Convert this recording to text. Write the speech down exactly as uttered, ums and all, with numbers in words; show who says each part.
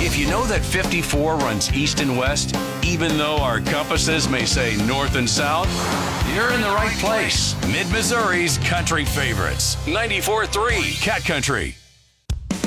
Speaker 1: If you know that fifty-four runs east and west, even though our compasses may say north and south, you're in the right place. Mid-Missouri's country favorites. ninety-four point three Cat Country.